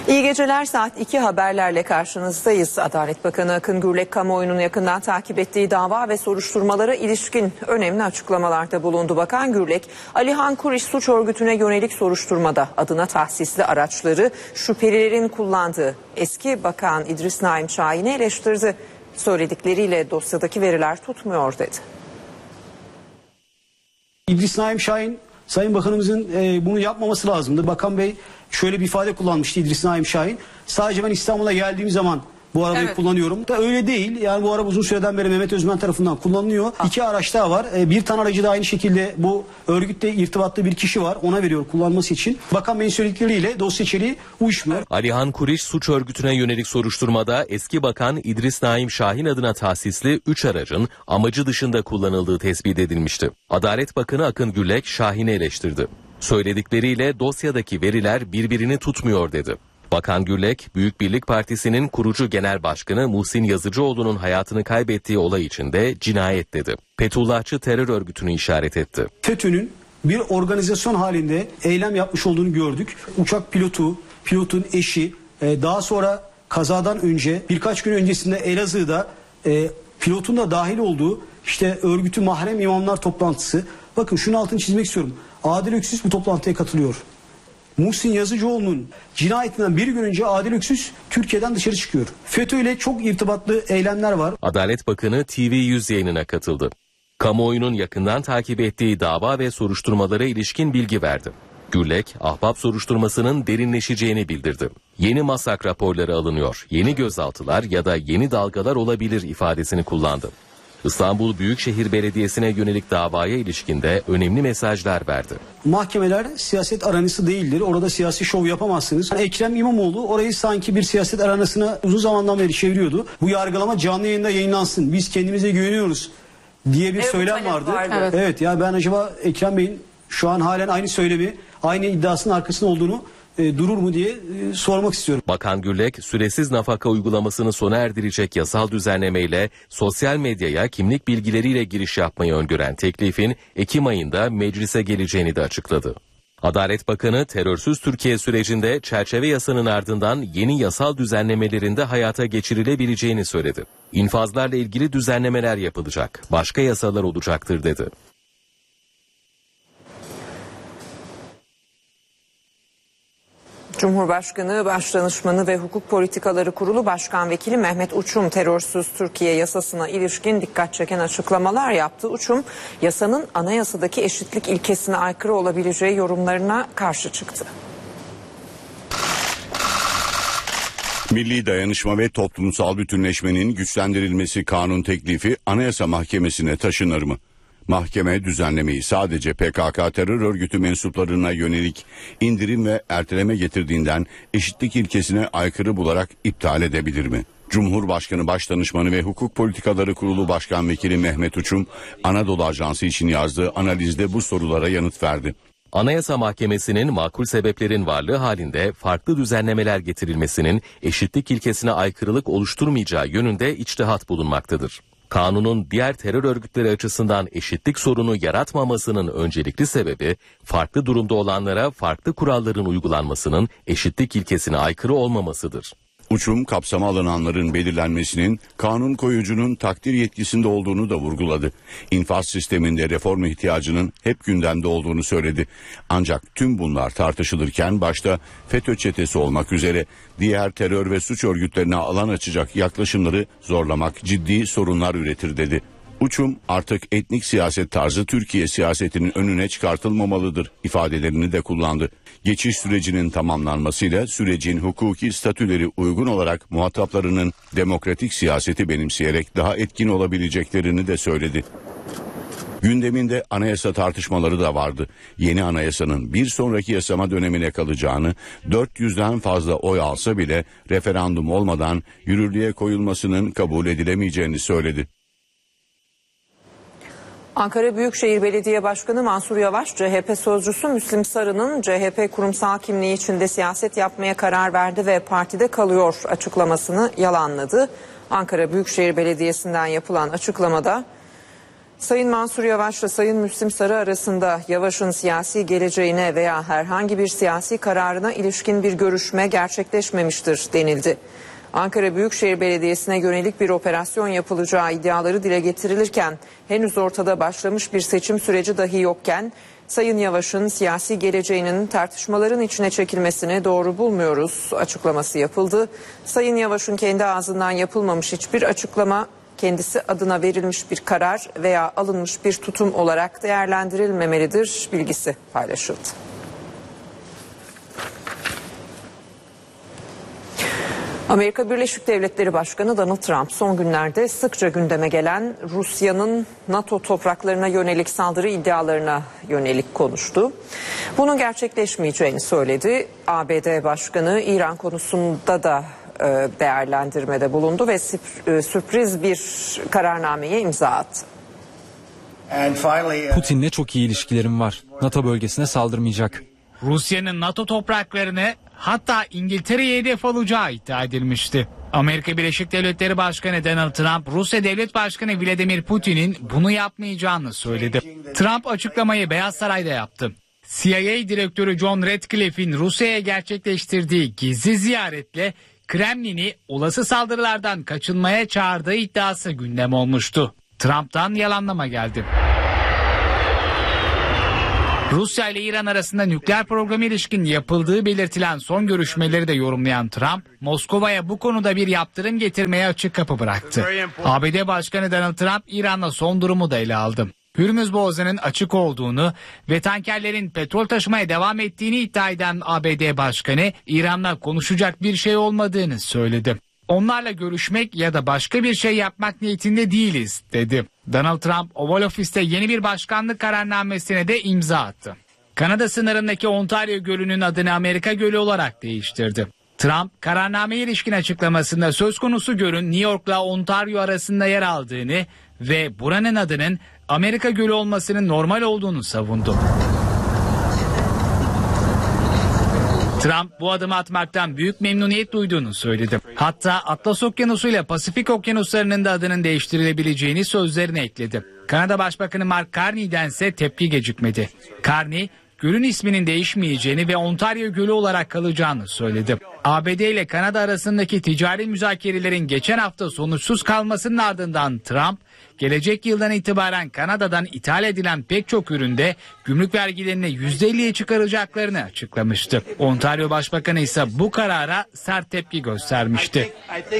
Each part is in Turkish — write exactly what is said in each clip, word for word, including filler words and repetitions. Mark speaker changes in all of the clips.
Speaker 1: İyi geceler, saat iki haberlerle karşınızdayız. Adalet Bakanı Akın Gürlek kamuoyunun yakından takip ettiği dava ve soruşturmalara ilişkin önemli açıklamalarda bulundu. Bakan Gürlek, Alihan Kuriş suç örgütüne yönelik soruşturmada adına tahsisli araçları şüphelilerin kullandığı eski bakan İdris Naim Şahin'i eleştirdi. Söyledikleriyle dosyadaki veriler tutmuyor dedi.
Speaker 2: İdris Naim Şahin, Sayın Bakanımızın e, bunu yapmaması lazımdı. Bakan Bey şöyle bir ifade kullanmıştı İdris Naim Şahin. Sadece ben İstanbul'a geldiğim zaman bu arabayı evet. kullanıyorum. Da öyle değil. Yani bu araba uzun süreden beri Mehmet Özmen tarafından kullanılıyor. Ha. İki araç daha var. E, bir tane aracı da aynı şekilde bu örgütle irtibatlı bir kişi var. Ona veriyor kullanması için. Bakan Bey'in söyledikleriyle dosya içeriği uyuşmuyor.
Speaker 3: Alihan Kuriş suç örgütüne yönelik soruşturmada eski bakan İdris Naim Şahin adına tahsisli üç aracın amacı dışında kullanıldığı tespit edilmişti. Adalet Bakanı Akın Gürlek Şahin'i eleştirdi. Söyledikleriyle dosyadaki veriler birbirini tutmuyor dedi. Bakan Gürlek, Büyük Birlik Partisi'nin kurucu genel başkanı Muhsin Yazıcıoğlu'nun hayatını kaybettiği olay için de cinayet dedi. Fethullahçı terör örgütünü işaret etti.
Speaker 2: FETÖ'nün bir organizasyon halinde eylem yapmış olduğunu gördük. Uçak pilotu, pilotun eşi, daha sonra kazadan önce birkaç gün öncesinde Elazığ'da pilotun da dahil olduğu işte örgütü mahrem imamlar toplantısı. Bakın şunu altını çizmek istiyorum. Adil Öksüz bu toplantıya katılıyor. Muhsin Yazıcıoğlu'nun cinayetinden bir gün önce Adil Öksüz Türkiye'den dışarı çıkıyor. FETÖ ile çok irtibatlı eylemler var.
Speaker 3: Adalet Bakanı T V yüz yayınına katıldı. Kamuoyunun yakından takip ettiği dava ve soruşturmalara ilişkin bilgi verdi. Gürlek, ahbap soruşturmasının derinleşeceğini bildirdi. Yeni masak raporları alınıyor, yeni gözaltılar ya da yeni dalgalar olabilir ifadesini kullandı. İstanbul Büyükşehir Belediyesi'ne yönelik davaya ilişkin de önemli mesajlar verdi.
Speaker 2: Mahkemeler siyaset arenası değildir. Orada siyasi şov yapamazsınız. Ekrem İmamoğlu orayı sanki bir siyaset arenasına uzun zamandan beri çeviriyordu. Bu yargılama canlı yayında yayınlansın. Biz kendimize güveniyoruz diye bir evet, söylem vardı. vardı. Evet. evet ya ben acaba Ekrem Bey'in şu an halen aynı söylemi, aynı iddiasının arkasında olduğunu E, durur mu diye e, sormak istiyorum.
Speaker 3: Bakan Gürlek, süresiz nafaka uygulamasını sona erdirecek yasal düzenlemeyle sosyal medyaya kimlik bilgileriyle giriş yapmayı öngören teklifin Ekim ayında meclise geleceğini de açıkladı. Adalet Bakanı terörsüz Türkiye sürecinde çerçeve yasanın ardından yeni yasal düzenlemelerinde hayata geçirilebileceğini söyledi. İnfazlarla ilgili düzenlemeler yapılacak, başka yasalar olacaktır dedi.
Speaker 1: Cumhurbaşkanı Başdanışmanı ve Hukuk Politikaları Kurulu Başkan Vekili Mehmet Uçum terörsüz Türkiye yasasına ilişkin dikkat çeken açıklamalar yaptı. Uçum, yasanın anayasadaki eşitlik ilkesine aykırı olabileceği yorumlarına karşı çıktı.
Speaker 4: Milli dayanışma ve toplumsal bütünleşmenin güçlendirilmesi kanun teklifi Anayasa Mahkemesi'ne taşınır mı? Mahkeme düzenlemeyi sadece P K K terör örgütü mensuplarına yönelik indirim ve erteleme getirdiğinden eşitlik ilkesine aykırı bularak iptal edebilir mi? Cumhurbaşkanı Başdanışmanı ve Hukuk Politikaları Kurulu Başkan Vekili Mehmet Uçum, Anadolu Ajansı için yazdığı analizde bu sorulara yanıt verdi.
Speaker 3: Anayasa Mahkemesi'nin makul sebeplerin varlığı halinde farklı düzenlemeler getirilmesinin eşitlik ilkesine aykırılık oluşturmayacağı yönünde içtihat bulunmaktadır. Kanunun diğer terör örgütleri açısından eşitlik sorunu yaratmamasının öncelikli sebebi farklı durumda olanlara farklı kuralların uygulanmasının eşitlik ilkesine aykırı olmamasıdır.
Speaker 4: Uçum kapsama alınanların belirlenmesinin kanun koyucunun takdir yetkisinde olduğunu da vurguladı. İnfaz sisteminde reform ihtiyacının hep gündemde olduğunu söyledi. Ancak tüm bunlar tartışılırken başta FETÖ çetesi olmak üzere diğer terör ve suç örgütlerine alan açacak yaklaşımları zorlamak ciddi sorunlar üretir dedi. Uçum artık etnik siyaset tarzı Türkiye siyasetinin önüne çıkartılmamalıdır ifadelerini de kullandı. Geçiş sürecinin tamamlanmasıyla sürecin hukuki statüleri uygun olarak muhataplarının demokratik siyaseti benimseyerek daha etkin olabileceklerini de söyledi. Gündeminde anayasa tartışmaları da vardı. Yeni anayasanın bir sonraki yasama dönemine kalacağını, dört yüzden fazla oy alsa bile referandum olmadan yürürlüğe koyulmasının kabul edilemeyeceğini söyledi.
Speaker 1: Ankara Büyükşehir Belediye Başkanı Mansur Yavaş, C H P sözcüsü Müslim Sarı'nın C H P kurumsal kimliği içinde siyaset yapmaya karar verdi ve partide kalıyor açıklamasını yalanladı. Ankara Büyükşehir Belediyesi'nden yapılan açıklamada Sayın Mansur Yavaş'la Sayın Müslim Sarı arasında Yavaş'ın siyasi geleceğine veya herhangi bir siyasi kararına ilişkin bir görüşme gerçekleşmemiştir denildi. Ankara Büyükşehir Belediyesi'ne yönelik bir operasyon yapılacağı iddiaları dile getirilirken henüz ortada başlamış bir seçim süreci dahi yokken Sayın Yavaş'ın siyasi geleceğinin tartışmaların içine çekilmesini doğru bulmuyoruz açıklaması yapıldı. Sayın Yavaş'ın kendi ağzından yapılmamış hiçbir açıklama kendisi adına verilmiş bir karar veya alınmış bir tutum olarak değerlendirilmemelidir bilgisi paylaşıldı. Amerika Birleşik Devletleri Başkanı Donald Trump son günlerde sıkça gündeme gelen Rusya'nın NATO topraklarına yönelik saldırı iddialarına yönelik konuştu. Bunun gerçekleşmeyeceğini söyledi. A B D Başkanı İran konusunda da değerlendirmede bulundu ve sürpriz bir kararnameye imza attı.
Speaker 5: Putin'le çok iyi ilişkilerim var. NATO bölgesine saldırmayacak.
Speaker 6: Rusya'nın NATO topraklarını hatta İngiltere'ye hedef alacağı iddia edilmişti. Amerika Birleşik Devletleri Başkanı Donald Trump, Rusya Devlet Başkanı Vladimir Putin'in bunu yapmayacağını söyledi. Trump açıklamayı Beyaz Saray'da yaptı. C I A Direktörü John Ratcliffe'in Rusya'ya gerçekleştirdiği gizli ziyaretle Kremlin'i olası saldırılardan kaçınmaya çağırdığı iddiası gündem olmuştu. Trump'tan yalanlama geldi. Rusya ile İran arasında nükleer programa ilişkin yapıldığı belirtilen son görüşmeleri de yorumlayan Trump, Moskova'ya bu konuda bir yaptırım getirmeye açık kapı bıraktı. A B D Başkanı Donald Trump, İran'la son durumu da ele aldı. Hürmüz Boğazı'nın açık olduğunu ve tankerlerin petrol taşımaya devam ettiğini iddia eden A B D Başkanı, İran'la konuşacak bir şey olmadığını söyledi. Onlarla görüşmek ya da başka bir şey yapmak niyetinde değiliz, dedi. Donald Trump, Oval Ofis'te yeni bir başkanlık kararnamesine de imza attı. Kanada sınırındaki Ontario Gölü'nün adını Amerika Gölü olarak değiştirdi. Trump, kararnameye ilişkin açıklamasında söz konusu gölün New York'la Ontario arasında yer aldığını ve buranın adının Amerika Gölü olmasının normal olduğunu savundu. Trump bu adımı atmaktan büyük memnuniyet duyduğunu söyledi. Hatta Atlas Okyanusu ile Pasifik Okyanuslarının da adının değiştirilebileceğini sözlerine ekledi. Kanada Başbakanı Mark Carney'den ise tepki gecikmedi. Carney, gölün isminin değişmeyeceğini ve Ontario Gölü olarak kalacağını söyledi. A B D ile Kanada arasındaki ticari müzakerelerin geçen hafta sonuçsuz kalmasının ardından Trump, gelecek yıldan itibaren Kanada'dan ithal edilen pek çok üründe gümrük vergilerini yüzde elliye çıkaracaklarını açıklamıştı. Ontario Başbakanı ise bu karara sert tepki göstermişti.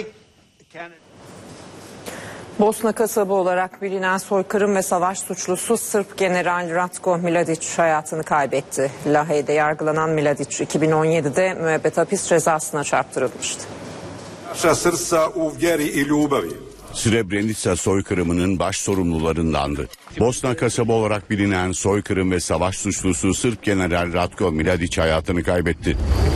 Speaker 1: Bosna kasabı olarak bilinen soykırım ve savaş suçlusu Sırp General Ratko Mladic hayatını kaybetti. Lahey'de yargılanan Mladic iki bin on yedide müebbet hapis cezasına çarptırılmıştı.
Speaker 4: Srebrenica soykırımının baş sorumlularındandı. Bosna kasabı olarak bilinen soykırım ve savaş suçlusu Sırp General Ratko Mladic hayatını kaybetti.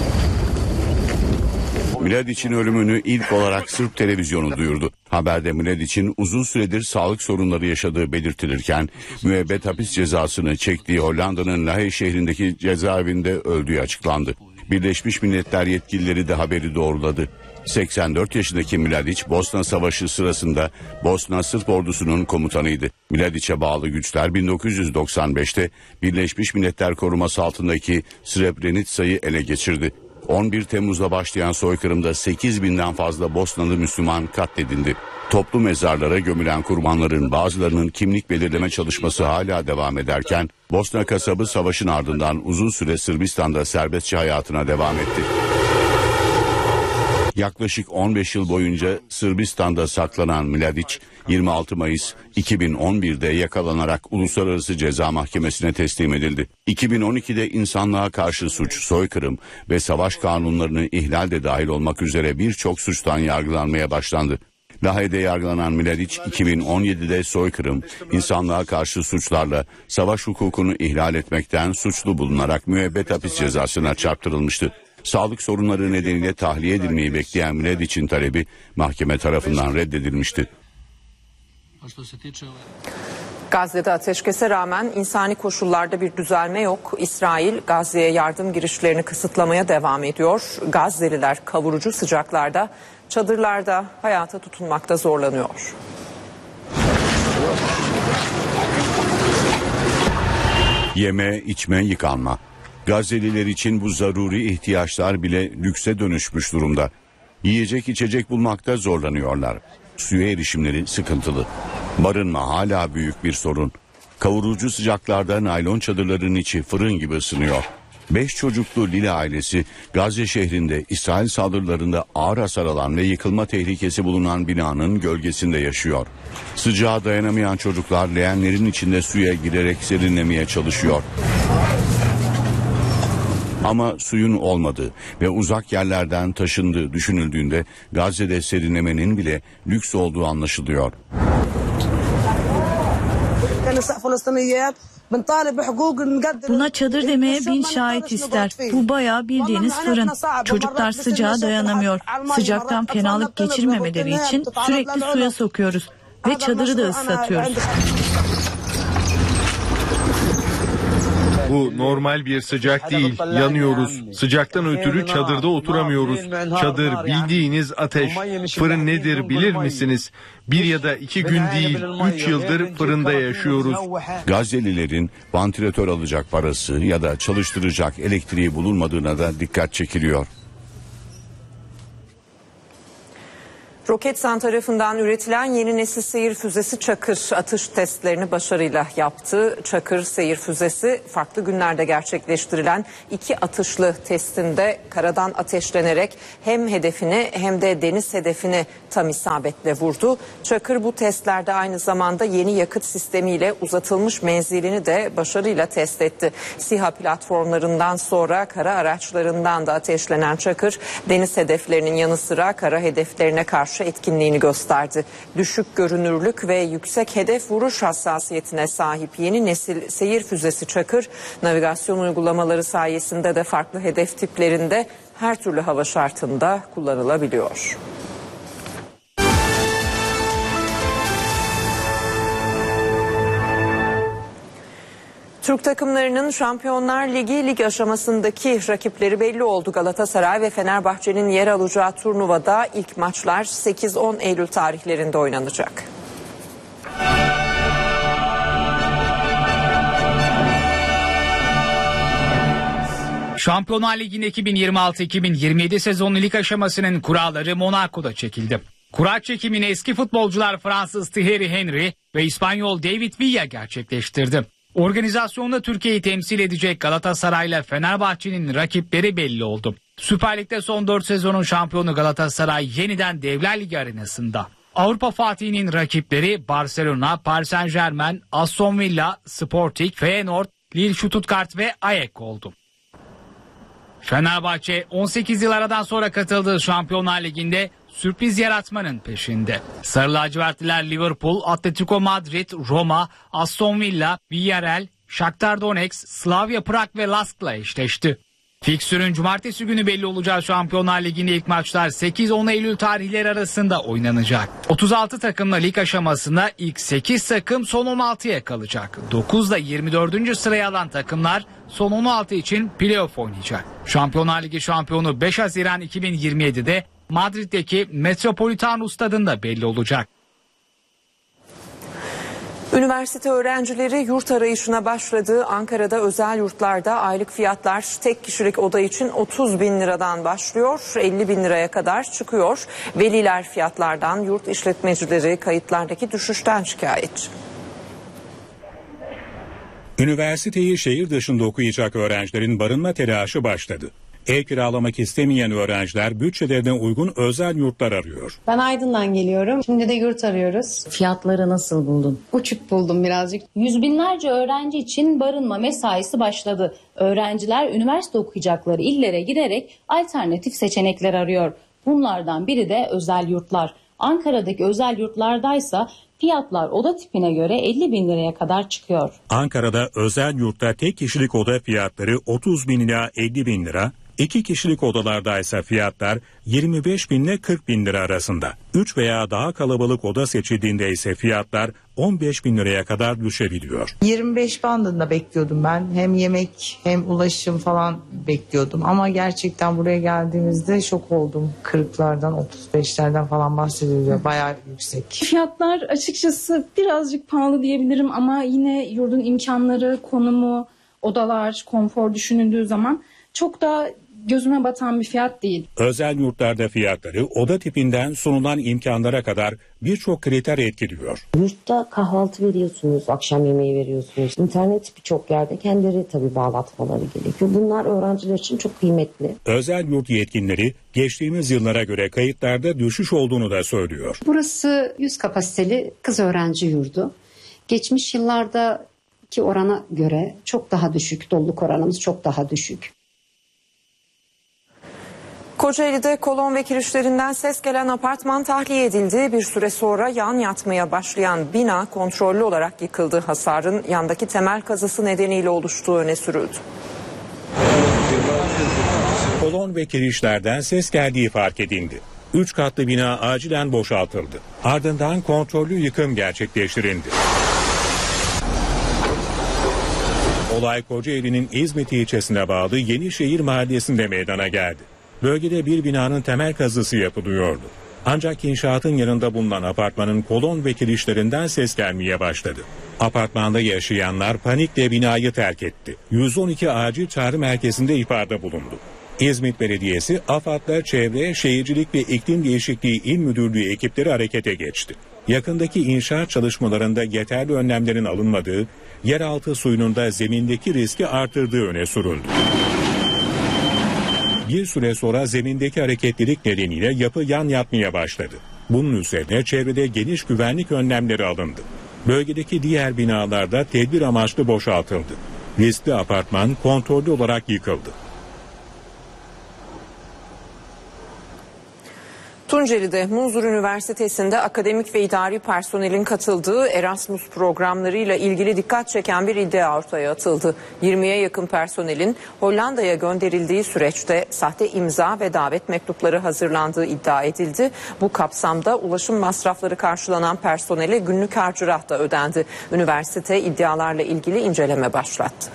Speaker 4: Mladic'in ölümünü ilk olarak Sırp televizyonu duyurdu. Haberde Mladic'in uzun süredir sağlık sorunları yaşadığı belirtilirken müebbet hapis cezasını çektiği Hollanda'nın Lahey şehrindeki cezaevinde öldüğü açıklandı. Birleşmiş Milletler yetkilileri de haberi doğruladı. seksen dört yaşındaki Mladic, Bosna Savaşı sırasında Bosna Sırp ordusunun komutanıydı. Mladic'e bağlı güçler bin dokuz yüz doksan beşte Birleşmiş Milletler koruması altındaki Srebrenica'yı ele geçirdi. on bir Temmuz'da başlayan soykırımda sekiz binden fazla Bosnalı Müslüman katledildi. Toplu mezarlara gömülen kurbanların bazılarının kimlik belirleme çalışması hala devam ederken Bosna kasabı savaşın ardından uzun süre Sırbistan'da serbestçe hayatına devam etti. Yaklaşık on beş yıl boyunca Sırbistan'da saklanan Mladic, yirmi altı Mayıs iki bin on birde yakalanarak Uluslararası Ceza Mahkemesi'ne teslim edildi. iki bin on ikide insanlığa karşı suç, soykırım ve savaş kanunlarını ihlal de dahil olmak üzere birçok suçtan yargılanmaya başlandı. Lahey'de yargılanan Mladic iki bin on yedide soykırım, insanlığa karşı suçlarla savaş hukukunu ihlal etmekten suçlu bulunarak müebbet hapis cezasına çarptırılmıştı. Sağlık sorunları nedeniyle tahliye edilmeyi bekleyen Mladic'in talebi mahkeme tarafından reddedilmişti.
Speaker 1: Gazze'de ateşkese rağmen insani koşullarda bir düzelme yok. İsrail Gazze'ye yardım girişlerini kısıtlamaya devam ediyor. Gazze'liler kavurucu sıcaklarda, çadırlarda hayata tutunmakta zorlanıyor.
Speaker 4: Yeme, içme, yıkanma. Gazze'liler için bu zaruri ihtiyaçlar bile lükse dönüşmüş durumda. Yiyecek içecek bulmakta zorlanıyorlar. Suya erişimleri sıkıntılı. Barınma hala büyük bir sorun. Kavurucu sıcaklarda naylon çadırların içi fırın gibi ısınıyor. Beş çocuklu Lili ailesi Gazze şehrinde İsrail saldırılarında ağır hasar alan ve yıkılma tehlikesi bulunan binanın gölgesinde yaşıyor. Sıcağa dayanamayan çocuklar leğenlerin içinde suya girerek serinlemeye çalışıyor. Ama suyun olmadığı ve uzak yerlerden taşındığı düşünüldüğünde Gazze'de serinlemenin bile lüks olduğu anlaşılıyor.
Speaker 7: Buna çadır demeye bin şahit ister. Bu bayağı bildiğiniz fırın. Çocuklar sıcağa dayanamıyor. Sıcaktan fenalık geçirmemeleri için sürekli suya sokuyoruz ve çadırı da ıslatıyoruz.
Speaker 8: Bu normal bir sıcak değil. Yanıyoruz. Sıcaktan ötürü çadırda oturamıyoruz. Çadır bildiğiniz ateş. Fırın nedir bilir misiniz? Bir ya da iki gün değil, üç yıldır fırında yaşıyoruz.
Speaker 4: Gazze'lilerin vantilatör alacak parası ya da çalıştıracak elektriği bulunmadığına da dikkat çekiliyor.
Speaker 1: Roketsan tarafından üretilen yeni nesil seyir füzesi Çakır atış testlerini başarıyla yaptı. Çakır seyir füzesi farklı günlerde gerçekleştirilen iki atışlı testinde karadan ateşlenerek hem hedefini hem de deniz hedefini tam isabetle vurdu. Çakır bu testlerde aynı zamanda yeni yakıt sistemiyle uzatılmış menzilini de başarıyla test etti. SİHA platformlarından sonra kara araçlarından da ateşlenen Çakır deniz hedeflerinin yanı sıra kara hedeflerine karşı etkinliğini gösterdi. Düşük görünürlük ve yüksek hedef vuruş hassasiyetine sahip yeni nesil seyir füzesi Çakır, navigasyon uygulamaları sayesinde de farklı hedef tiplerinde her türlü hava şartında kullanılabiliyor. Türk takımlarının Şampiyonlar Ligi lig aşamasındaki rakipleri belli oldu. Galatasaray ve Fenerbahçe'nin yer alacağı turnuvada ilk maçlar sekiz on Eylül tarihlerinde oynanacak.
Speaker 6: Şampiyonlar Ligi'nin iki bin yirmi altı iki bin yirmi yedi sezonu lig aşamasının kuralları Monaco'da çekildi. Kura çekimini eski futbolcular Fransız Thierry Henry ve İspanyol David Villa gerçekleştirdi. Organizasyonda Türkiye'yi temsil edecek Galatasaray ile Fenerbahçe'nin rakipleri belli oldu. Süper Lig'de son dört sezonun şampiyonu Galatasaray yeniden Devler Ligi arenasında. Avrupa Fatih'inin rakipleri Barcelona, Paris Saint-Germain, Aston Villa, Sporting, Feyenoord, Lille, Stuttgart ve Ajax oldu. Fenerbahçe on sekiz yıl aradan sonra katıldığı Şampiyonlar Ligi'nde sürpriz yaratmanın peşinde. Sarı lacivertliler Liverpool, Atletico Madrid, Roma, Aston Villa, Villarreal, Shakhtar Donetsk, Slavia Prag ve Lask'la eşleşti. Fiksürün cumartesi günü belli olacağı Şampiyonlar Ligi'nde ilk maçlar sekiz on Eylül tarihleri arasında oynanacak. otuz altı takımla lig aşamasında ilk sekiz takım son on altıya kalacak. dokuz ile yirmi dördüncü sıraya alan takımlar son on altı için playoff oynayacak. Şampiyonlar Ligi şampiyonu beş Haziran iki bin yirmi yedi'de Madrid'deki Metropolitano Stadı'nda belli olacak.
Speaker 1: Üniversite öğrencileri yurt arayışına başladığı Ankara'da özel yurtlarda aylık fiyatlar tek kişilik oda için otuz bin liradan başlıyor, elli bin liraya kadar çıkıyor. Veliler fiyatlardan, yurt işletmecileri kayıtlardaki düşüşten şikayetçi.
Speaker 9: Üniversiteyi şehir dışında okuyacak öğrencilerin barınma telaşı başladı. Ev kiralamak istemeyen öğrenciler bütçelerine uygun özel yurtlar arıyor.
Speaker 10: Ben Aydın'dan geliyorum. Şimdi de yurt arıyoruz. Fiyatları nasıl buldun? Uçuk buldum birazcık.
Speaker 11: Yüz binlerce öğrenci için barınma mesaisi başladı. Öğrenciler üniversite okuyacakları illere giderek alternatif seçenekler arıyor. Bunlardan biri de özel yurtlar. Ankara'daki özel yurtlardaysa fiyatlar oda tipine göre elli bin liraya kadar çıkıyor.
Speaker 9: Ankara'da özel yurtta tek kişilik oda fiyatları otuz bin ila elli bin lira. İki kişilik odalardaysa fiyatlar yirmi beş bin ile kırk bin lira arasında. Üç veya daha kalabalık oda seçildiğinde ise fiyatlar on beş bin liraya kadar düşebiliyor.
Speaker 12: yirmi beş bandında bekliyordum ben. Hem yemek hem ulaşım falan bekliyordum. Ama gerçekten buraya geldiğimizde şok oldum. kırklardan otuz beşlerden falan bahsediliyor. Bayağı yüksek.
Speaker 13: Fiyatlar açıkçası birazcık pahalı diyebilirim ama yine yurdun imkanları, konumu, odalar, konfor düşünüldüğü zaman çok da gözüme batan bir fiyat değil.
Speaker 9: Özel yurtlarda fiyatları oda tipinden sunulan imkanlara kadar birçok kriter etkiliyor.
Speaker 14: Yurtta kahvaltı veriyorsunuz, akşam yemeği veriyorsunuz. İnternet birçok yerde kendileri tabii bağlatmaları gerekiyor. Bunlar öğrenciler için çok kıymetli.
Speaker 9: Özel yurt yetkilileri geçtiğimiz yıllara göre kayıtlarda düşüş olduğunu da söylüyor.
Speaker 15: Burası yüz kapasiteli kız öğrenci yurdu. Geçmiş yıllardaki orana göre çok daha düşük, doluluk oranımız çok daha düşük.
Speaker 1: Kocaeli'de kolon ve kirişlerinden ses gelen apartman tahliye edildi. Bir süre sonra yan yatmaya başlayan bina kontrollü olarak yıkıldı. Hasarın yandaki temel kazısı nedeniyle oluştuğu öne sürüldü.
Speaker 9: Kolon ve kirişlerden ses geldiği fark edildi. Üç katlı bina acilen boşaltıldı. Ardından kontrollü yıkım gerçekleştirildi. Olay Kocaeli'nin İzmit ilçesine bağlı Yenişehir mahallesinde meydana geldi. Bölgede bir binanın temel kazısı yapılıyordu. Ancak inşaatın yanında bulunan apartmanın kolon ve kirişlerinden ses gelmeye başladı. Apartmanda yaşayanlar panikle binayı terk etti. yüz on iki acil çağrı merkezinde ihbarda bulundu. İzmit Belediyesi, AFAD'la Çevre, Şehircilik ve İklim Değişikliği İl Müdürlüğü ekipleri harekete geçti. Yakındaki inşaat çalışmalarında yeterli önlemlerin alınmadığı, yeraltı suyunun da zemindeki riski artırdığı öne sürüldü. Bir süre sonra zemindeki hareketlilik nedeniyle yapı yan yatmaya başladı. Bunun üzerine çevrede geniş güvenlik önlemleri alındı. Bölgedeki diğer binalarda tedbir amaçlı boşaltıldı. Riskli apartman kontrollü olarak yıkıldı.
Speaker 1: Tunceli'de Munzur Üniversitesi'nde akademik ve idari personelin katıldığı Erasmus programlarıyla ilgili dikkat çeken bir iddia ortaya atıldı. yirmiye yakın personelin Hollanda'ya gönderildiği süreçte sahte imza ve davet mektupları hazırlandığı iddia edildi. Bu kapsamda ulaşım masrafları karşılanan personele günlük harcırah da ödendi. Üniversite iddialarla ilgili inceleme başlattı.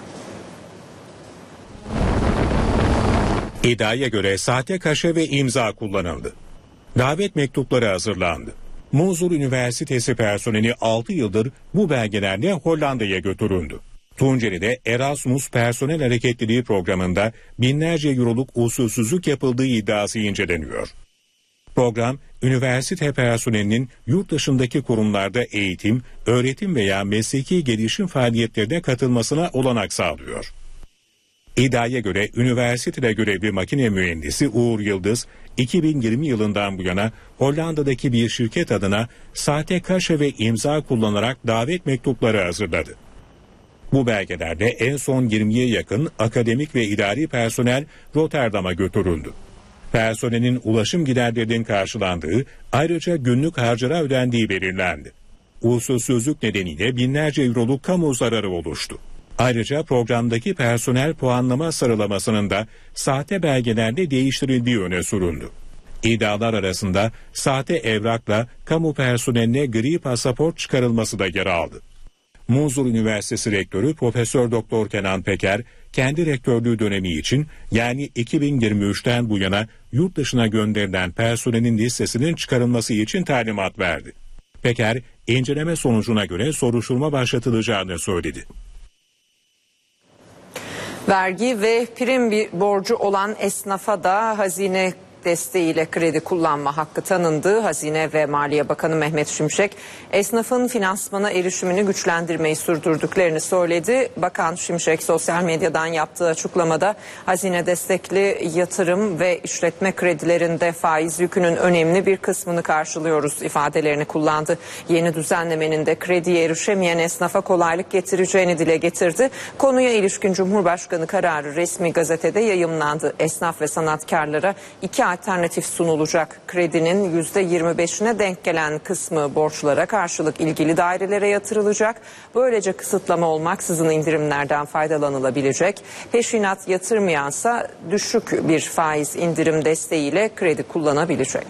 Speaker 9: İddiaya göre sahte kaşe ve imza kullanıldı. Davet mektupları hazırlandı. Munzur Üniversitesi personeli altı yıldır bu belgelerle Hollanda'ya götürüldü. Tunceli'de Erasmus Personel Hareketliliği programında binlerce euroluk usulsüzlük yapıldığı iddiası inceleniyor. Program, üniversite personelinin yurt dışındaki kurumlarda eğitim, öğretim veya mesleki gelişim faaliyetlerine katılmasına olanak sağlıyor. İddiaya göre üniversitede görevli makine mühendisi Uğur Yıldız, iki bin yirmi yılından bu yana Hollanda'daki bir şirket adına sahte kaşe ve imza kullanarak davet mektupları hazırladı. Bu belgelerde en son yirmiye yakın akademik ve idari personel Rotterdam'a götürüldü. Personelin ulaşım giderlerinin karşılandığı, ayrıca günlük harcara ödendiği belirlendi. Usulsüzlük nedeniyle binlerce euroluk kamu zararı oluştu. Ayrıca programdaki personel puanlama sıralamasının da sahte belgelerle değiştirildiği öne sürüldü. İddialar arasında sahte evrakla kamu personeline gri pasaport çıkarılması da yer aldı. Munzur Üniversitesi Rektörü Profesör Doktor Kenan Peker, kendi rektörlüğü dönemi için yani iki bin yirmi üçten bu yana yurt dışına gönderilen personelin listesinin çıkarılması için talimat verdi. Peker, inceleme sonucuna göre soruşturma başlatılacağını söyledi.
Speaker 1: Vergi ve prim bir borcu olan esnafa da hazine desteğiyle kredi kullanma hakkı tanındı. Hazine ve Maliye Bakanı Mehmet Şimşek, esnafın finansmana erişimini güçlendirmeyi sürdürdüklerini söyledi. Bakan Şimşek sosyal medyadan yaptığı açıklamada hazine destekli yatırım ve işletme kredilerinde faiz yükünün önemli bir kısmını karşılıyoruz ifadelerini kullandı. Yeni düzenlemenin de krediye erişemeyen esnafa kolaylık getireceğini dile getirdi. Konuya ilişkin Cumhurbaşkanı kararı resmi gazetede yayımlandı. Esnaf ve sanatkarlara iki alternatif sunulacak. Kredinin yüzde yirmi beşine denk gelen kısmı borçlara karşılık ilgili dairelere yatırılacak. Böylece kısıtlama olmaksızın indirimlerden faydalanılabilecek. Peşinat yatırmayansa düşük bir faiz indirim desteğiyle kredi kullanabilecek.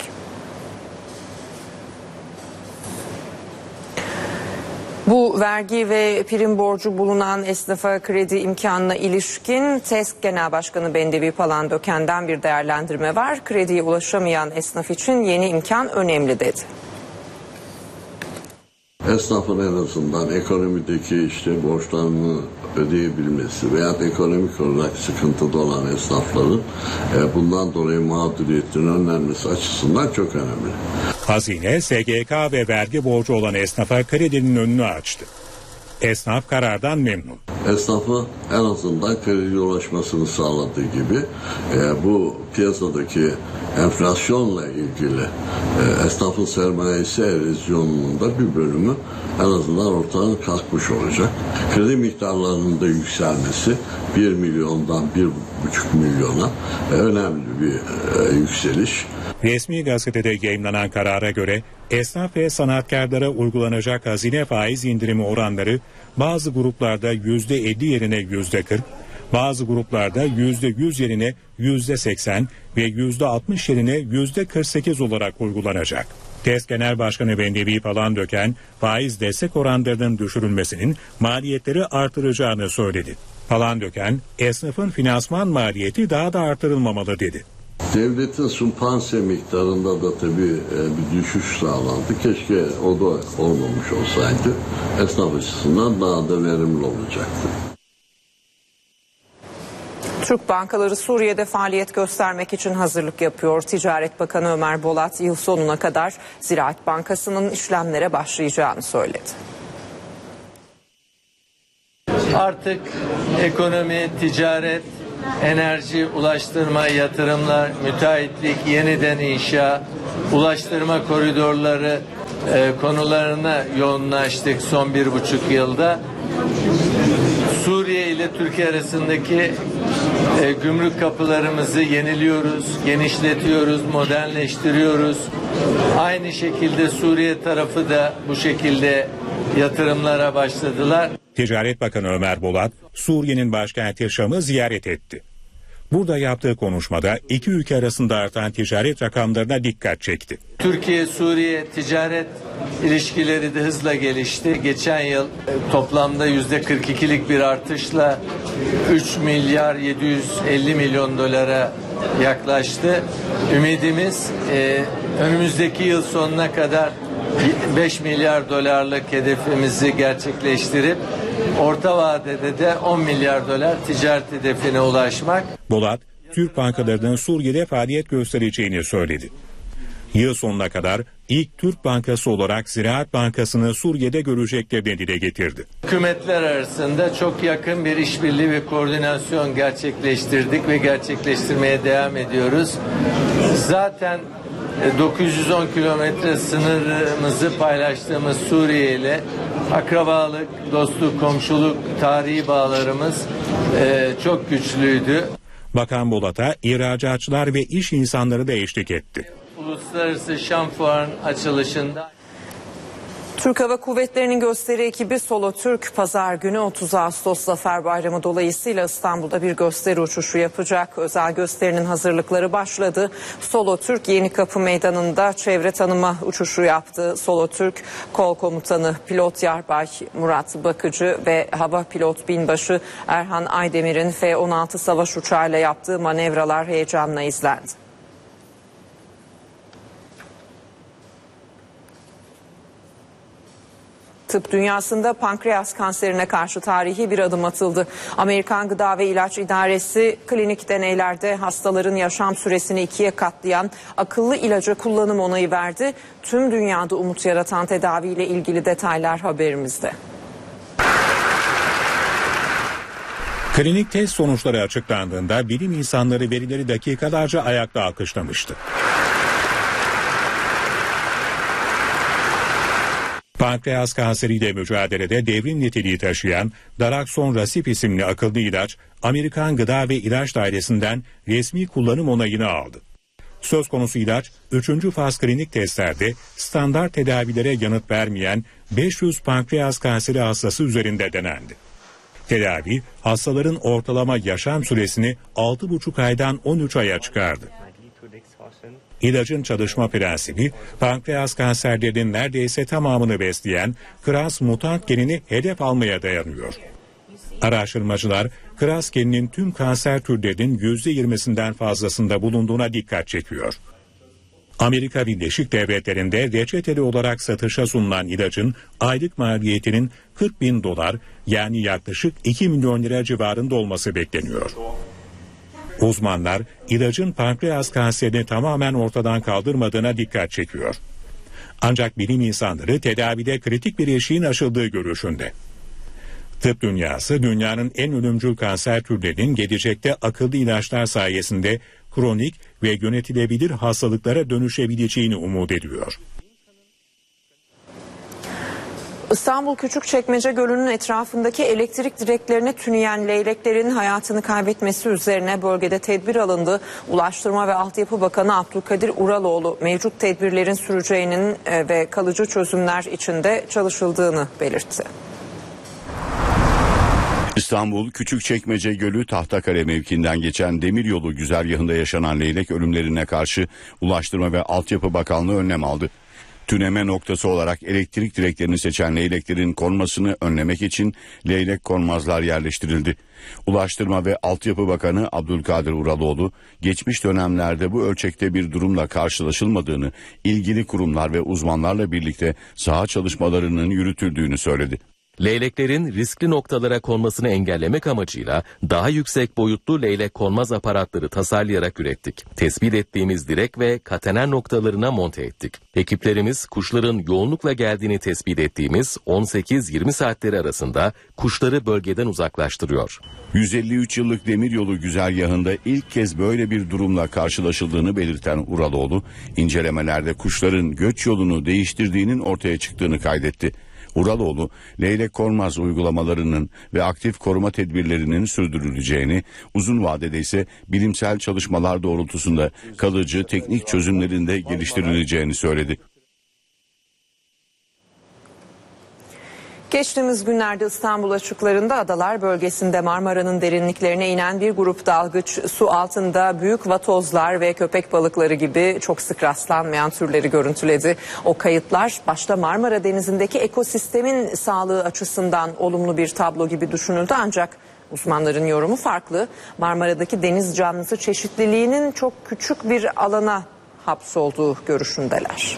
Speaker 1: Bu vergi ve prim borcu bulunan esnafa kredi imkanına ilişkin TESK Genel Başkanı Bendevi Palandöken'den bir değerlendirme var. Krediye ulaşamayan esnaf için yeni imkan önemli dedi.
Speaker 16: esnafın en azından ekonomideki işte borçlarını ödeyebilmesi veya ekonomik olarak sıkıntıda olan esnafların e, bundan dolayı mağduriyetin önlenmesi açısından çok önemli.
Speaker 9: Hazine, S G K ve vergi borcu olan esnafa kredinin önünü açtı. Esnaf karardan memnun.
Speaker 16: Esnafı en azından krediye ulaşmasını sağladığı gibi e, bu piyasadaki enflasyonla ilgili e, esnafın sermayesi erozyonunun da bir bölümü en azından ortadan kalkmış olacak. Kredi miktarlarının da yükselmesi bir milyondan bir buçuk milyona e, önemli bir e, yükseliş.
Speaker 9: Resmi gazetede yayımlanan karara göre esnaf ve sanatkarlara uygulanacak hazine faiz indirimi oranları bazı gruplarda yüzde elli yerine yüzde kırk, bazı gruplarda yüzde yüz yerine yüzde seksen ve yüzde altmış yerine yüzde kırk sekiz olarak uygulanacak. TES Genel Başkanı Bendevi Palandöken faiz destek oranlarının düşürülmesinin maliyetleri artıracağını söyledi. Palandöken esnafın finansman maliyeti daha da artırılmamalı dedi.
Speaker 16: Devletin sumpanse miktarında da tabii bir düşüş sağlandı. Keşke o da olmamış olsaydı. Esnaf açısından daha da verimli olacaktı.
Speaker 1: Türk bankaları Suriye'de faaliyet göstermek için hazırlık yapıyor. Ticaret Bakanı Ömer Bolat yıl sonuna kadar Ziraat Bankası'nın işlemlere başlayacağını söyledi.
Speaker 17: Artık ekonomi, ticaret, enerji, ulaştırma, yatırımlar, müteahhitlik, yeniden inşa, ulaştırma koridorları e, konularına yoğunlaştık son bir buçuk yılda. Suriye ile Türkiye arasındaki e, gümrük kapılarımızı yeniliyoruz, genişletiyoruz, modernleştiriyoruz. Aynı şekilde Suriye tarafı da bu şekilde yatırımlara başladılar.
Speaker 9: Ticaret Bakanı Ömer Bolat, Suriye'nin başkenti Şam'ı ziyaret etti. Burada yaptığı konuşmada iki ülke arasında artan ticaret rakamlarına dikkat çekti.
Speaker 17: Türkiye-Suriye ticaret ilişkileri de hızla gelişti. Geçen yıl toplamda yüzde kırk ikilik bir artışla üç milyar yedi yüz elli milyon dolara yaklaştı. Ümidimiz e, önümüzdeki yıl sonuna kadar beş milyar dolarlık hedefimizi gerçekleştirip orta vadede de on milyar dolar ticaret hedefine ulaşmak.
Speaker 9: Bolat, Türk bankalarının Suriye'de faaliyet göstereceğini söyledi. Yıl sonuna kadar ilk Türk bankası olarak Ziraat Bankası'nı Suriye'de göreceklerini dile getirdi.
Speaker 17: Hükümetler arasında çok yakın bir işbirliği ve koordinasyon gerçekleştirdik ve gerçekleştirmeye devam ediyoruz. Zaten dokuz yüz on kilometre sınırımızı paylaştığımız Suriye ile akrabalık, dostluk, komşuluk, tarihi bağlarımız e, çok güçlüydü.
Speaker 9: Bakan Bolat'a ihracatçılar ve iş insanları da eşlik etti.
Speaker 17: Uluslararası Şam Fuarı'nın açılışında
Speaker 1: Türk Hava Kuvvetleri'nin gösteri ekibi Solo Türk pazar günü otuz Ağustos Zafer Bayramı dolayısıyla İstanbul'da bir gösteri uçuşu yapacak. Özel gösterinin hazırlıkları başladı. Solo Türk Yenikapı Meydanı'nda çevre tanıma uçuşu yaptı. Solo Türk Kol Komutanı Pilot Yarbay Murat Bakıcı ve Hava Pilot Binbaşı Erhan Aydemir'in F on altı savaş uçağıyla yaptığı manevralar heyecanla izlendi. Tıp dünyasında pankreas kanserine karşı tarihi bir adım atıldı. Amerikan Gıda ve İlaç İdaresi klinik deneylerde hastaların yaşam süresini ikiye katlayan akıllı ilaca kullanım onayı verdi. Tüm dünyada umut yaratan tedaviyle ilgili detaylar haberimizde.
Speaker 9: Klinik test sonuçları açıklandığında bilim insanları verileri dakikalarca ayakta alkışlamıştı. Pankreas kanseriyle mücadelede devrim niteliği taşıyan Daraxon Rasip isimli akıllı ilaç, Amerikan Gıda ve İlaç Dairesi'nden resmi kullanım onayını aldı. Söz konusu ilaç, üçüncü faz klinik testlerde standart tedavilere yanıt vermeyen beş yüz pankreas kanseri hastası üzerinde denendi. Tedavi, hastaların ortalama yaşam süresini altı buçuk aydan on üç aya çıkardı. İlacın çalışma prensibi, pankreas kanserlerinin neredeyse tamamını besleyen KRAS mutant genini hedef almaya dayanıyor. Araştırmacılar, KRAS geninin tüm kanser türlerinin yüzde yirmisinden fazlasında bulunduğuna dikkat çekiyor. Amerika Birleşik Devletleri'nde reçeteli olarak satışa sunulan ilacın aylık maliyetinin kırk bin dolar yani yaklaşık iki milyon lira civarında olması bekleniyor. Uzmanlar ilacın pankreas kanserini tamamen ortadan kaldırmadığına dikkat çekiyor. Ancak bilim insanları tedavide kritik bir eşiğin aşıldığı görüşünde. Tıp dünyası dünyanın en ölümcül kanser türlerinin gelecekte akıllı ilaçlar sayesinde kronik ve yönetilebilir hastalıklara dönüşebileceğini umut ediyor.
Speaker 1: İstanbul Küçükçekmece Gölü'nün etrafındaki elektrik direklerine tüneyen leyleklerin hayatını kaybetmesi üzerine bölgede tedbir alındı. Ulaştırma ve Altyapı Bakanı Abdülkadir Uraloğlu mevcut tedbirlerin süreceğinin ve kalıcı çözümler içinde çalışıldığını belirtti.
Speaker 4: İstanbul Küçükçekmece Gölü Tahtakale mevkiinden geçen demiryolu güzergahında yaşanan leylek ölümlerine karşı Ulaştırma ve Altyapı Bakanlığı önlem aldı. Tüneme noktası olarak elektrik direklerini seçen leyleklerin konmasını önlemek için leylek konmazlar yerleştirildi. Ulaştırma ve Altyapı Bakanı Abdülkadir Uraloğlu, geçmiş dönemlerde bu ölçekte bir durumla karşılaşılmadığını, ilgili kurumlar ve uzmanlarla birlikte saha çalışmalarının yürütüldüğünü söyledi.
Speaker 3: Leyleklerin riskli noktalara konmasını engellemek amacıyla daha yüksek boyutlu leylek konmaz aparatları tasarlayarak ürettik. Tespit ettiğimiz direk ve katener noktalarına monte ettik. Ekiplerimiz kuşların yoğunlukla geldiğini tespit ettiğimiz on sekiz yirmi saatleri arasında kuşları bölgeden uzaklaştırıyor.
Speaker 4: yüz elli üç yıllık demiryolu güzergahında ilk kez böyle bir durumla karşılaşıldığını belirten Uraloğlu, incelemelerde kuşların göç yolunu değiştirdiğinin ortaya çıktığını kaydetti. Uraloğlu, leylek konmaz uygulamalarının ve aktif koruma tedbirlerinin sürdürüleceğini, uzun vadede ise bilimsel çalışmalar doğrultusunda kalıcı teknik çözümlerin de geliştirileceğini söyledi.
Speaker 1: Geçtiğimiz günlerde İstanbul açıklarında Adalar bölgesinde Marmara'nın derinliklerine inen bir grup dalgıç su altında büyük vatozlar ve köpek balıkları gibi çok sık rastlanmayan türleri görüntüledi. O kayıtlar başta Marmara Denizi'ndeki ekosistemin sağlığı açısından olumlu bir tablo gibi düşünüldü, ancak uzmanların yorumu farklı. Marmara'daki deniz canlısı çeşitliliğinin çok küçük bir alana hapsolduğu görüşündeler.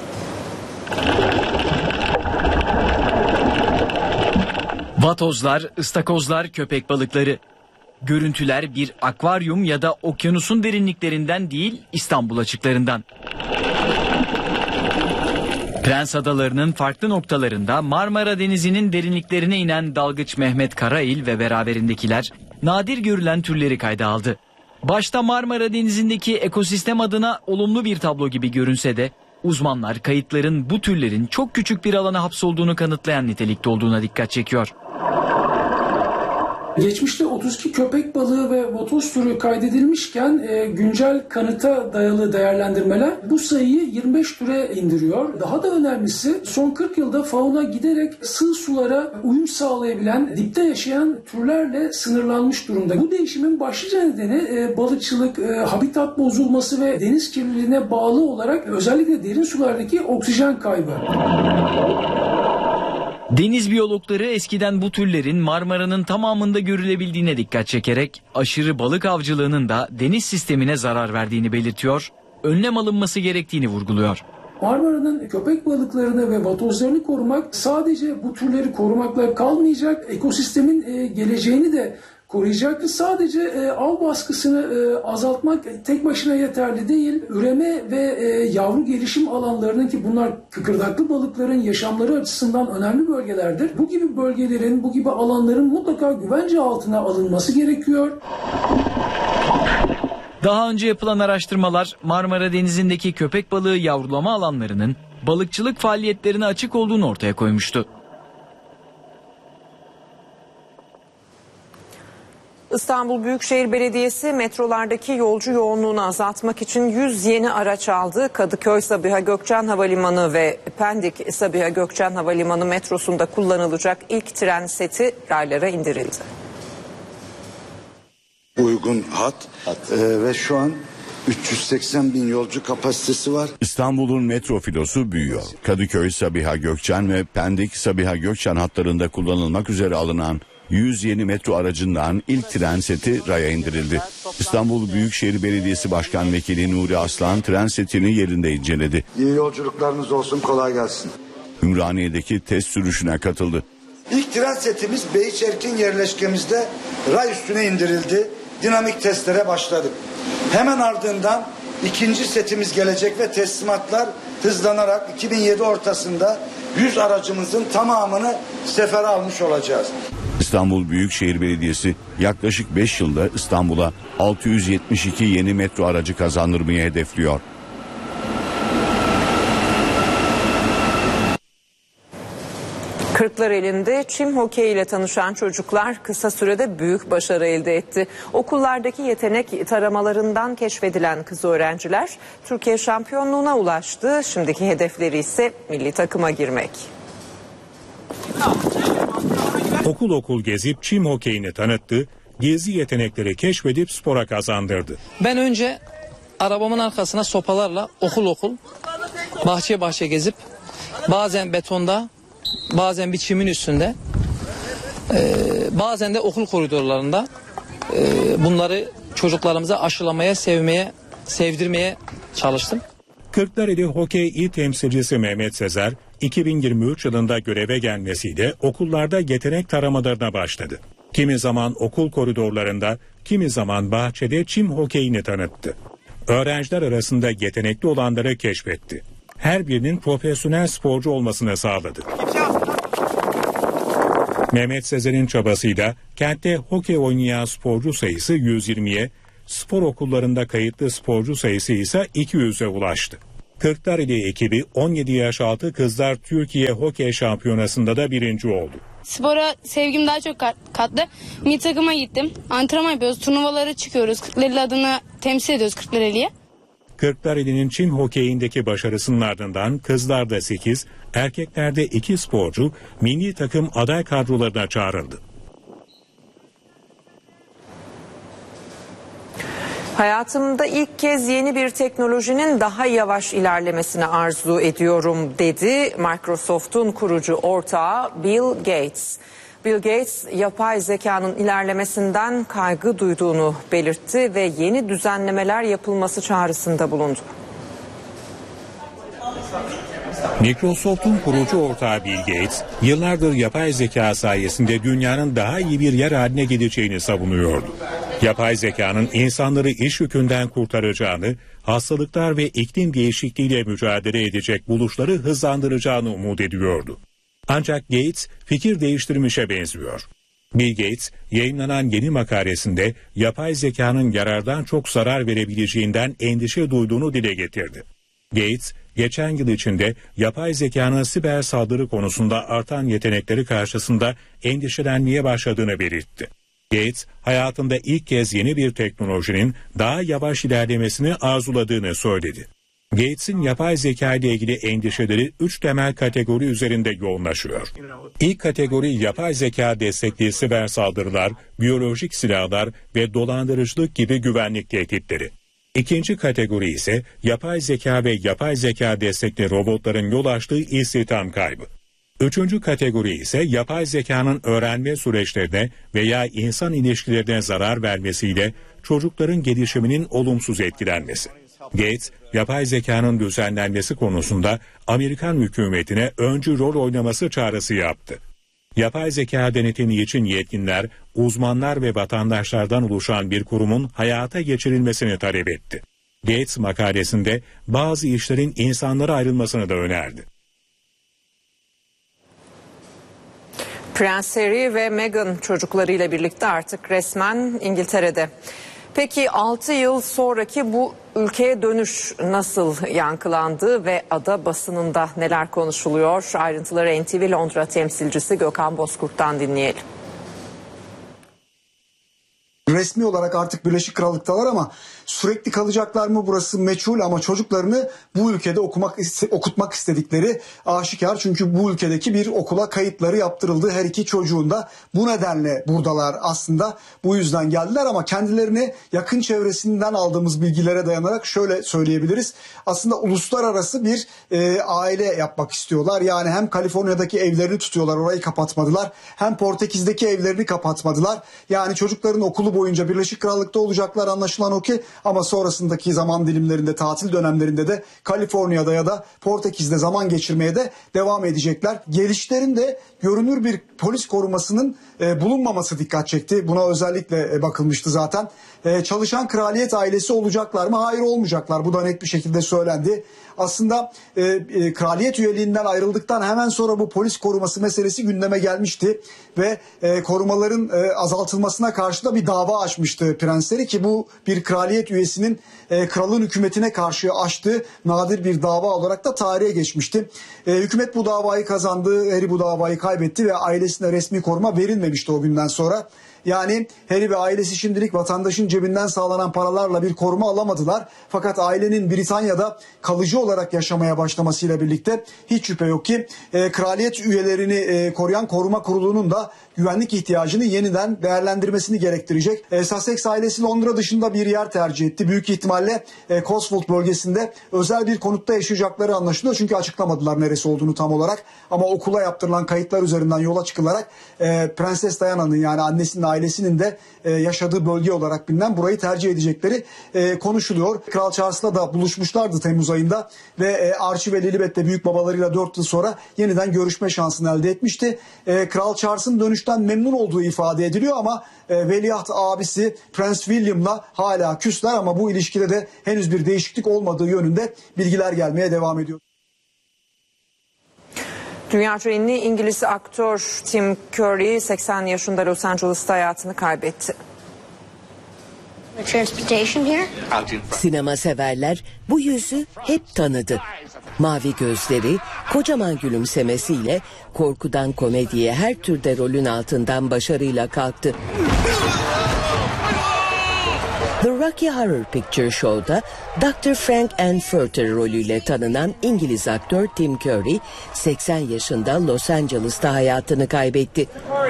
Speaker 18: Vatozlar, ıstakozlar, köpek balıkları. Görüntüler bir akvaryum ya da okyanusun derinliklerinden değil, İstanbul açıklarından. Prens Adaları'nın farklı noktalarında Marmara Denizi'nin derinliklerine inen dalgıç Mehmet Karail ve beraberindekiler nadir görülen türleri kayda aldı. Başta Marmara Denizi'ndeki ekosistem adına olumlu bir tablo gibi görünse de uzmanlar kayıtların bu türlerin çok küçük bir alana hapsolduğunu kanıtlayan nitelikte olduğuna dikkat çekiyor.
Speaker 19: Geçmişte otuz iki köpek balığı ve vatoz türü kaydedilmişken e, güncel kanıta dayalı değerlendirmeler bu sayıyı yirmi beş türe indiriyor. Daha da önemlisi son kırk yılda fauna giderek sığ sulara uyum sağlayabilen, dipte yaşayan türlerle sınırlanmış durumda. Bu değişimin başlıca nedeni e, balıkçılık, e, habitat bozulması ve deniz kirliliğine bağlı olarak özellikle derin sulardaki oksijen kaybı.
Speaker 18: Deniz biyologları eskiden bu türlerin Marmara'nın tamamında görülebildiğine dikkat çekerek aşırı balık avcılığının da deniz sistemine zarar verdiğini belirtiyor, önlem alınması gerektiğini vurguluyor.
Speaker 19: Marmara'nın köpek balıklarını ve vatozlarını korumak sadece bu türleri korumakla kalmayacak, ekosistemin e, geleceğini de koruyacak. Sadece e, av baskısını e, azaltmak tek başına yeterli değil. Üreme ve e, yavru gelişim alanlarının, ki bunlar kıkırdaklı balıkların yaşamları açısından önemli bölgelerdir. Bu gibi bölgelerin, bu gibi alanların mutlaka güvence altına alınması gerekiyor.
Speaker 18: Daha önce yapılan araştırmalar Marmara Denizi'ndeki köpek balığı yavrulama alanlarının balıkçılık faaliyetlerine açık olduğunu ortaya koymuştu.
Speaker 1: İstanbul Büyükşehir Belediyesi metrolardaki yolcu yoğunluğunu azaltmak için yüz yeni araç aldı. Kadıköy Sabiha Gökçen Havalimanı ve Pendik Sabiha Gökçen Havalimanı metrosunda kullanılacak ilk tren seti raylara indirildi.
Speaker 20: Uygun hat, hat. E, ve şu an üç yüz seksen bin yolcu kapasitesi var.
Speaker 4: İstanbul'un metro filosu büyüyor. Kadıköy Sabiha Gökçen ve Pendik Sabiha Gökçen hatlarında kullanılmak üzere alınan yüz yeni metro aracından ilk tren seti raya indirildi. İstanbul Büyükşehir Belediyesi Başkan Vekili Nuri Aslan tren setini yerinde inceledi.
Speaker 20: İyi yolculuklarınız olsun, kolay gelsin.
Speaker 4: Ümraniye'deki test sürüşüne katıldı.
Speaker 20: İlk tren setimiz Beyçerkin yerleşkemizde ray üstüne indirildi. Dinamik testlere başladık. Hemen ardından ikinci setimiz gelecek ve teslimatlar hızlanarak iki bin yedi ortasında yüz aracımızın tamamını sefere almış olacağız.
Speaker 4: İstanbul Büyükşehir Belediyesi yaklaşık beş yılda İstanbul'a altı yüz yetmiş iki yeni metro aracı kazandırmayı hedefliyor.
Speaker 1: Kırklareli'nde çim hokeyi ile tanışan çocuklar kısa sürede büyük başarı elde etti. Okullardaki yetenek taramalarından keşfedilen kız öğrenciler Türkiye şampiyonluğuna ulaştı. Şimdiki hedefleri ise milli takıma girmek.
Speaker 9: Okul okul gezip çim hokeyini tanıttı, gezi yetenekleri keşfedip spora kazandırdı.
Speaker 21: Ben önce arabamın arkasına sopalarla okul okul, bahçe bahçe gezip bazen betonda, bazen bir çimin üstünde, e, bazen de okul koridorlarında e, bunları çocuklarımıza aşılamaya, sevmeye, sevdirmeye çalıştım.
Speaker 9: Kırklareli Hokey İl Temsilcisi Mehmet Sezer, iki bin yirmi üç yılında göreve gelmesiyle okullarda yetenek taramalarına başladı. Kimi zaman okul koridorlarında, kimi zaman bahçede çim hokeyini tanıttı. Öğrenciler arasında yetenekli olanları keşfetti. Her birinin profesyonel sporcu olmasını sağladı. Mehmet Sezer'in çabasıyla kentte hokey oynayan sporcu sayısı yüz yirmiye, spor okullarında kayıtlı sporcu sayısı ise iki yüze ulaştı. Kırklareli ekibi on yedi yaş altı kızlar Türkiye Hokey Şampiyonası'nda da birinci oldu.
Speaker 22: Spora sevgim daha çok katlı. Milli takıma gittim. Antrenman yapıyoruz. Turnuvalara çıkıyoruz. Kırklareli adına temsil ediyoruz Kırklareli'ye.
Speaker 9: Kırklareli'nin çim hokeyindeki başarısının ardından kızlarda sekiz, erkeklerde iki sporcu milli takım aday kadrolarına çağrıldı.
Speaker 1: Hayatımda ilk kez yeni bir teknolojinin daha yavaş ilerlemesini arzu ediyorum dedi Microsoft'un kurucu ortağı Bill Gates. Bill Gates yapay zekanın ilerlemesinden kaygı duyduğunu belirtti ve yeni düzenlemeler yapılması çağrısında bulundu.
Speaker 9: Microsoft'un kurucu ortağı Bill Gates, yıllardır yapay zeka sayesinde dünyanın daha iyi bir yer haline geleceğini savunuyordu. Yapay zekanın insanları iş yükünden kurtaracağını, hastalıklar ve iklim değişikliğiyle mücadele edecek buluşları hızlandıracağını umut ediyordu. Ancak Gates fikir değiştirmişe benziyor. Bill Gates yayınlanan yeni makalesinde yapay zekanın yarardan çok zarar verebileceğinden endişe duyduğunu dile getirdi. Gates, geçen yıl içinde yapay zekanın siber saldırı konusunda artan yetenekleri karşısında endişelenmeye başladığını belirtti. Gates, hayatında ilk kez yeni bir teknolojinin daha yavaş ilerlemesini arzuladığını söyledi. Gates'in yapay zeka ile ilgili endişeleri üç temel kategori üzerinde yoğunlaşıyor. İlk kategori yapay zeka destekli siber saldırılar, biyolojik silahlar ve dolandırıcılık gibi güvenlik tehditleri. İkinci kategori ise yapay zeka ve yapay zeka destekli robotların yol açtığı istihdam kaybı. Üçüncü kategori ise yapay zekanın öğrenme süreçlerine veya insan ilişkilerine zarar vermesiyle çocukların gelişiminin olumsuz etkilenmesi. Gates, yapay zekanın düzenlenmesi konusunda Amerikan hükümetine öncü rol oynaması çağrısı yaptı. Yapay zeka denetimi için yetkinler, uzmanlar ve vatandaşlardan oluşan bir kurumun hayata geçirilmesini talep etti. Gates makalesinde bazı işlerin insanlara ayrılmasını da önerdi.
Speaker 1: Prens Harry ve Meghan çocuklarıyla birlikte artık resmen İngiltere'de. Peki altı yıl sonraki bu ülkeye dönüş nasıl yankılandı ve ada basınında neler konuşuluyor? Ayrıntıları N T V Londra temsilcisi Gökhan Bozkurt'tan dinleyelim.
Speaker 23: Resmi olarak artık Birleşik Krallık'talar ama
Speaker 2: Sürekli kalacaklar mı burası meçhul ama çocuklarını bu ülkede okumak okutmak istedikleri aşikar. Çünkü bu ülkedeki bir okula kayıtları yaptırıldı her iki çocuğun da. Bu nedenle buradalar aslında. Bu yüzden geldiler ama kendilerini yakın çevresinden aldığımız bilgilere dayanarak şöyle söyleyebiliriz. Aslında uluslararası bir e, aile yapmak istiyorlar. Yani hem Kaliforniya'daki evlerini tutuyorlar, orayı kapatmadılar. Hem Portekiz'deki evlerini kapatmadılar. Yani çocukların okulu boyunca Birleşik Krallık'ta olacaklar, anlaşılan o ki, ama sonrasındaki zaman dilimlerinde, tatil dönemlerinde de Kaliforniya'da ya da Portekiz'de zaman geçirmeye de devam edecekler. Gelişlerinde görünür bir polis korumasının e, bulunmaması dikkat çekti. Buna özellikle e, bakılmıştı zaten. E, çalışan kraliyet ailesi olacaklar mı? Hayır, olmayacaklar. Bu da net bir şekilde söylendi. Aslında e, e, kraliyet üyeliğinden ayrıldıktan hemen sonra bu polis koruması meselesi gündeme gelmişti ve e, korumaların e, azaltılmasına karşı da bir dava açmıştı prensleri, ki bu bir kraliyet üyesinin e, kralın hükümetine karşı açtığı nadir bir dava olarak da tarihe geçmişti. E, hükümet bu davayı kazandı, Harry bu davayı kaybetti ve ailesine resmi koruma verilmemişti o günden sonra. Yani Harry ve ailesi şimdilik vatandaşın cebinden sağlanan paralarla bir koruma alamadılar. Fakat ailenin Britanya'da kalıcı olarak yaşamaya başlamasıyla birlikte hiç şüphe yok ki e, kraliyet üyelerini e, koruyan koruma kurulunun da güvenlik ihtiyacını yeniden değerlendirmesini gerektirecek. E, Sussex ailesi Londra dışında bir yer tercih etti. Büyük ihtimalle e, Cotswold bölgesinde özel bir konutta yaşayacakları anlaşılıyor. Çünkü açıklamadılar neresi olduğunu tam olarak. Ama okula yaptırılan kayıtlar üzerinden yola çıkılarak e, Prenses Diana'nın, yani annesinin ailesinin de e, yaşadığı bölge olarak bilinen burayı tercih edecekleri e, konuşuluyor. Kral Charles'la da buluşmuşlardı Temmuz ayında ve e, Archie ve Lilibet'le büyük babalarıyla dört yıl sonra yeniden görüşme şansını elde etmişti. E, Kral Charles'ın dönüşten memnun olduğu ifade ediliyor ama e, veliaht abisi Prens William'la hala küsler, ama bu ilişkide de henüz bir değişiklik olmadığı yönünde bilgiler gelmeye devam ediyor.
Speaker 1: Dünyaca ünlü İngiliz aktör Tim Curry seksen yaşında Los Angeles'ta hayatını kaybetti.
Speaker 5: Sinema severler bu yüzü hep tanıdı. Mavi gözleri, kocaman gülümsemesiyle korkudan komediye her türde rolün altından başarıyla kalktı. The Rocky Horror Picture Show'da doktor Frank Anfurter rolüyle tanınan İngiliz aktör Tim Curry seksen yaşında Los Angeles'ta hayatını kaybetti.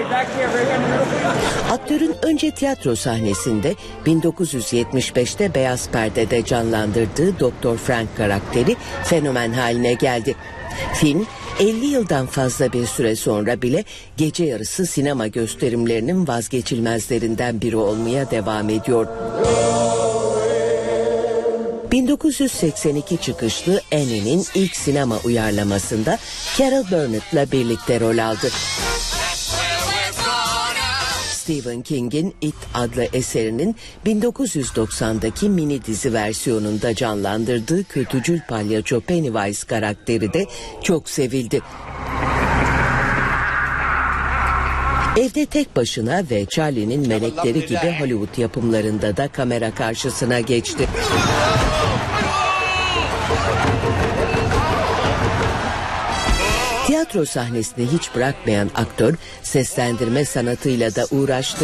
Speaker 5: Aktörün önce tiyatro sahnesinde bin dokuz yüz yetmiş beşte Beyaz Perde'de canlandırdığı doktor Frank karakteri fenomen haline geldi. Film elli yıldan fazla bir süre sonra bile gece yarısı sinema gösterimlerinin vazgeçilmezlerinden biri olmaya devam ediyor. bin dokuz yüz seksen iki çıkışlı Annie'nin ilk sinema uyarlamasında Carol Burnett'la birlikte rol aldı. Stephen King'in It adlı eserinin bin dokuz yüz doksandaki mini dizi versiyonunda canlandırdığı kötücül palyaço Pennywise karakteri de çok sevildi. Evde Tek Başına ve Charlie'nin Melekleri gibi Hollywood yapımlarında da kamera karşısına geçti. Tiyatro sahnesini hiç bırakmayan aktör seslendirme sanatıyla da uğraştı.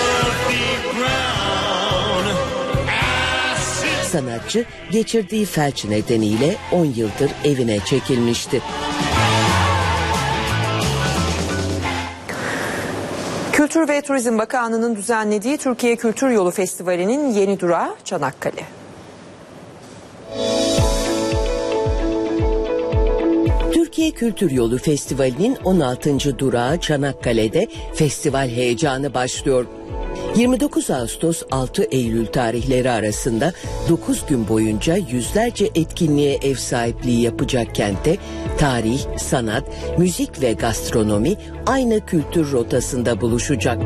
Speaker 5: Sanatçı geçirdiği felç nedeniyle on yıldır evine çekilmişti.
Speaker 1: Kültür ve Turizm Bakanlığı'nın düzenlediği Türkiye Kültür Yolu Festivali'nin yeni durağı Çanakkale.
Speaker 5: Türkiye Kültür Yolu Festivali'nin on altıncı durağı Çanakkale'de festival heyecanı başlıyor. yirmi dokuz Ağustos altı Eylül tarihleri arasında dokuz gün boyunca yüzlerce etkinliğe ev sahipliği yapacak kentte tarih, sanat, müzik ve gastronomi aynı kültür rotasında buluşacak.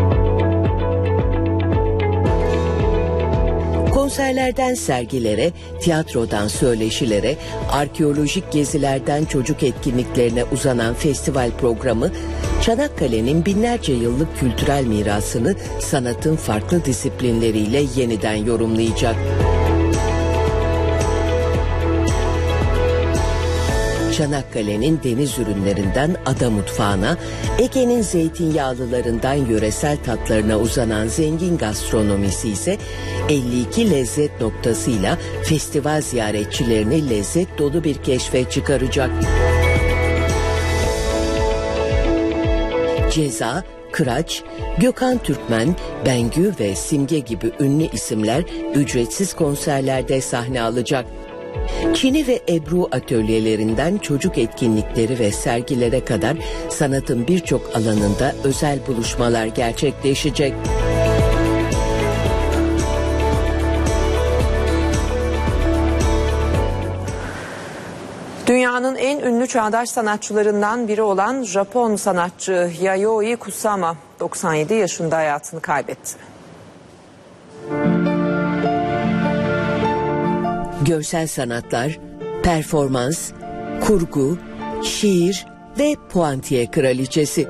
Speaker 5: Konserlerden sergilere, tiyatrodan söyleşilere, arkeolojik gezilerden çocuk etkinliklerine uzanan festival programı, Çanakkale'nin binlerce yıllık kültürel mirasını sanatın farklı disiplinleriyle yeniden yorumlayacak. Çanakkale'nin deniz ürünlerinden ada mutfağına, Ege'nin zeytinyağlılarından yöresel tatlarına uzanan zengin gastronomisi ise elli iki lezzet noktasıyla festival ziyaretçilerini lezzet dolu bir keşfe çıkaracak. Ceza, Kıraç, Gökhan Türkmen, Bengü ve Simge gibi ünlü isimler ücretsiz konserlerde sahne alacak. Çini ve Ebru atölyelerinden çocuk etkinlikleri ve sergilere kadar sanatın birçok alanında özel buluşmalar gerçekleşecek.
Speaker 1: Dünyanın en ünlü çağdaş sanatçılarından biri olan Japon sanatçı Yayoi Kusama doksan yedi yaşında hayatını kaybetti.
Speaker 5: Görsel sanatlar, performans, kurgu, şiir ve puantiye kraliçesi.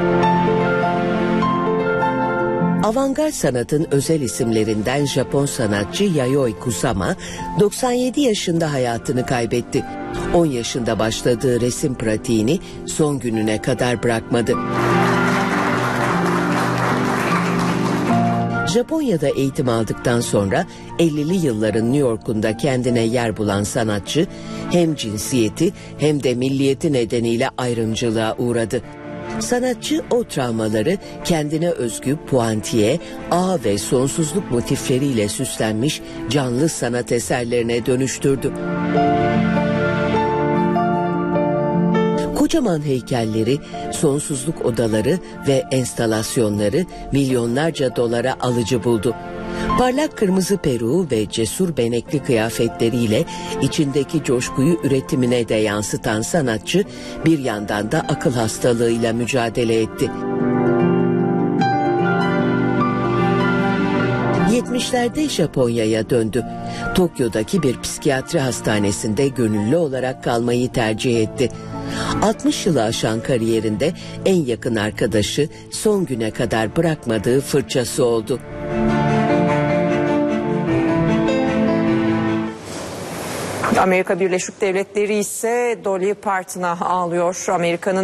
Speaker 5: Avantgard sanatın özel isimlerinden Japon sanatçı Yayoi Kusama doksan yedi yaşında hayatını kaybetti. on yaşında başladığı resim pratiğini son gününe kadar bırakmadı. Japonya'da eğitim aldıktan sonra ellili yılların New York'unda kendine yer bulan sanatçı hem cinsiyeti hem de milliyeti nedeniyle ayrımcılığa uğradı. Sanatçı o travmaları kendine özgü puantiye, ağ ve sonsuzluk motifleriyle süslenmiş canlı sanat eserlerine dönüştürdü. Kocaman heykelleri, sonsuzluk odaları ve enstalasyonları milyonlarca dolara alıcı buldu. Parlak kırmızı peruğu ve cesur benekli kıyafetleriyle içindeki coşkuyu üretimine de yansıtan sanatçı bir yandan da akıl hastalığıyla mücadele etti. yetmişlerde Japonya'ya döndü. Tokyo'daki bir psikiyatri hastanesinde gönüllü olarak kalmayı tercih etti. altmış yılı aşan kariyerinde en yakın arkadaşı son güne kadar bırakmadığı fırçası oldu.
Speaker 1: Amerika Birleşik Devletleri ise Dolly Parton'a ağlıyor. Amerika'nın